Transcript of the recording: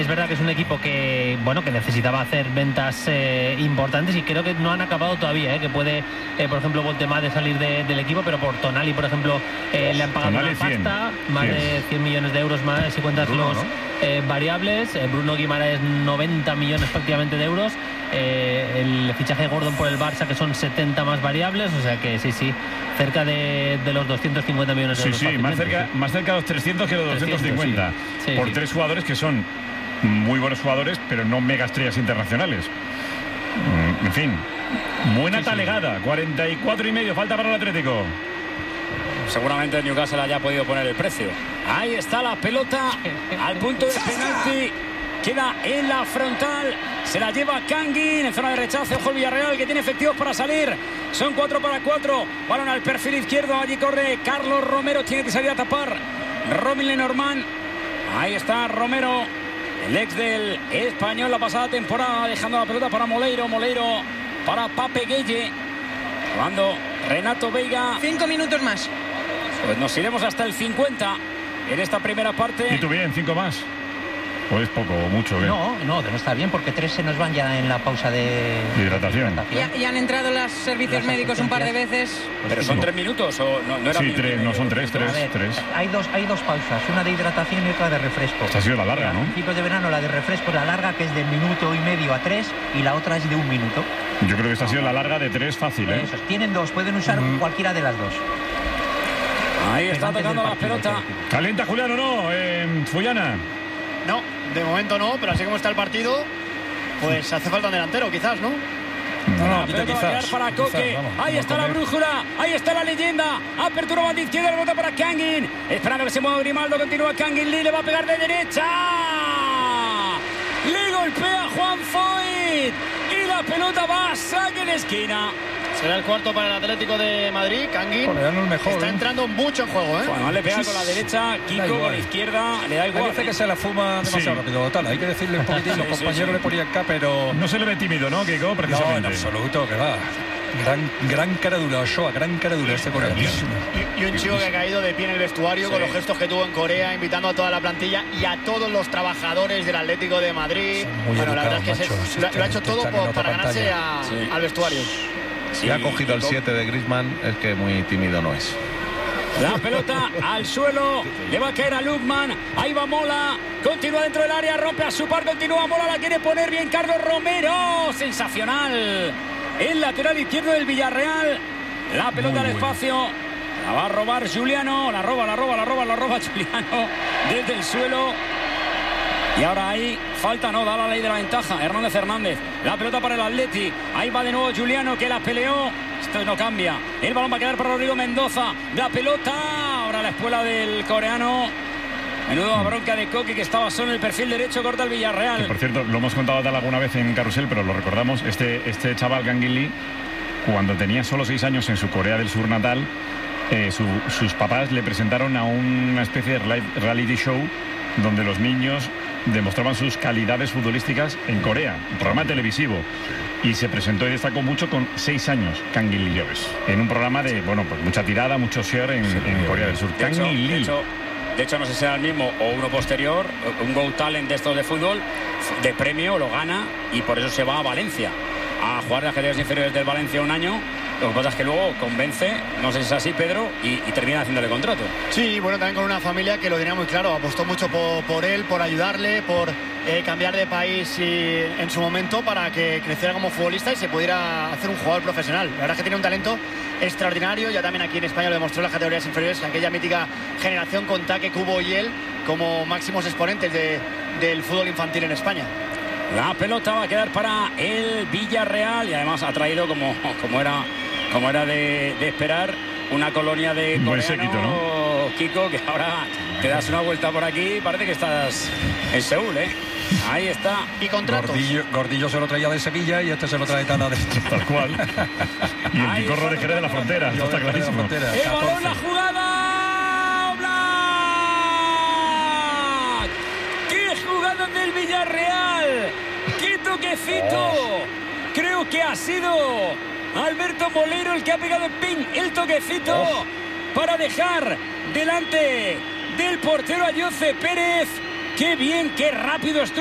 es verdad que es un equipo que necesitaba hacer ventas importantes y creo que no han acabado todavía, que puede, por ejemplo, Voltemade salir del equipo, pero por Tonali, por ejemplo, le han pagado Tonali una pasta, más de 100 millones de euros más si cuentas Bruno, los variables. Bruno Guimaraes 90 millones prácticamente de euros. El fichaje de Gordon por el Barça, que son 70 más variables, o sea que sí, cerca de los 250 millones de euros. Sí, más cerca de los 300 que de los 250. Por tres jugadores que son muy buenos jugadores, pero no mega estrellas internacionales. En fin, buena talegada. 44,5, falta para el Atlético. Seguramente el Newcastle haya podido poner el precio. Ahí está la pelota al punto de penalti. Queda en la frontal. Se la lleva Kangin en zona de rechazo. Ojo el Villarreal, que tiene efectivos para salir. Son 4 para 4. Balón al perfil izquierdo. Allí corre Carlos Romero. Tiene que salir a tapar Romil Lenormand. Ahí está Romero, el ex del Español la pasada temporada, dejando la pelota para Moleiro. Moleiro para Pape Gueye. Jugando Renato Veiga. 5 minutos más. Pues nos iremos hasta el 50 en esta primera parte. ¿Y tú bien? ¿5 más? ¿O es poco o mucho? No, no está bien, porque 3 se nos van ya en la pausa de hidratación. Ya han entrado los servicios médicos un par de veces. ¿Pero son 3 minutos o no era? Sí, 3, no son 3. Hay dos pausas, una de hidratación y otra de refresco. Esta ha sido la larga, ¿no? A principios de verano la de refresco es la larga, que es de 1,5 minutos a 3, y la otra es de 1 minuto. Yo creo que esta ha sido la larga de 3 fácil, ¿eh? Eso, tienen 2, pueden usar cualquiera de las 2. Ahí está tocando la pelota. ¿Calienta Julián o no, Fullana? No, de momento no, pero así como está el partido, pues hace falta un delantero, quizás, ¿no? No, quizás. Para Coque. Ahí está la brújula, ahí está la leyenda. Apertura banda izquierda, la pelota para Kangin. Esperando que se mueva Grimaldo, continúa Kangin Lee, le va a pegar de derecha. Le golpea Juan Foyt y la pelota va a saque de esquina. Será el cuarto para el Atlético de Madrid. Kangin está entrando mucho en juego, ¿eh? Bueno, le pega con la derecha, Kiko con la izquierda, le da igual. Parece que se la fuma demasiado rápido, tal. Hay que decirle un poquitín, los compañeros le ponían acá, pero... No se le ve tímido, ¿no, Kiko? Precisamente. No, en absoluto, que va. Gran cara dura, Ochoa, gran cara dura este coreano. Y un chico que ha caído de pie en el vestuario con los gestos que tuvo en Corea, invitando a toda la plantilla y a todos los trabajadores del Atlético de Madrid. Bueno, la verdad es que lo ha hecho todo para ganarse al vestuario. Si ha cogido el 7 de Griezmann, es que muy tímido no es. La pelota al suelo, le va a caer a Lukman. Ahí va Mola, continúa dentro del área, rompe a su par, continúa Mola, la quiere poner bien Carlos Romero. Sensacional. El lateral izquierdo del Villarreal. La pelota al espacio. La va a robar Juliano. La roba Juliano desde el suelo. Y ahora ahí falta, no, da la ley de la ventaja. Hernández. La pelota para el Atleti. Ahí va de nuevo Juliano, que la peleó. Esto no cambia. El balón va a quedar para Rodrigo Mendoza. La pelota. Ahora la espuela del coreano. Menudo bronca de Coque, que estaba solo en el perfil derecho, corta el Villarreal. Que, por cierto, lo hemos contado tal alguna vez en Carrusel, pero lo recordamos. Este chaval, Kangin Lee, cuando tenía solo 6 años en su Corea del Sur natal, sus papás le presentaron a una especie de reality show donde los niños demostraban sus calidades futbolísticas en Corea, un programa televisivo, y se presentó y destacó mucho con 6 años Kangin Lee en un programa de, pues mucha tirada, mucho share en Corea del Sur. Kangin Lee. De hecho, no sé si será el mismo o uno posterior, un Go Talent de estos de fútbol, de premio, lo gana y por eso se va a Valencia a jugar las categorías inferiores del Valencia un año. Lo que pasa es que luego convence, no sé si es así, Pedro, y termina haciéndole contrato. Sí, bueno, también con una familia que lo tenía muy claro, apostó mucho por él, por ayudarle, por cambiar de país en su momento para que creciera como futbolista y se pudiera hacer un jugador profesional. La verdad es que tiene un talento extraordinario, ya también aquí en España lo demostró en las categorías inferiores, aquella mítica generación con Taque, Kubo y él como máximos exponentes del fútbol infantil en España. La pelota va a quedar para el Villarreal y además ha traído, como era de esperar, una colonia de coreanos. Buen séquito, ¿no? Kiko, que ahora te das una vuelta por aquí y parece que estás en Seúl, ¿eh? Ahí está. Y contratos. Gordillo se lo traía de Sevilla y este se lo trae Tana de... Tal cual. Y el Picorro de Jerez de la Frontera, esto está clarísimo. El balón, la jugada. Oblak. ¡Qué jugada del Villarreal! ¡Qué toquecito! Creo que ha sido Alberto Moleiro el que ha pegado el toquecito para dejar delante del portero a Jose Pérez. ¡Qué bien, qué rápido estuvo!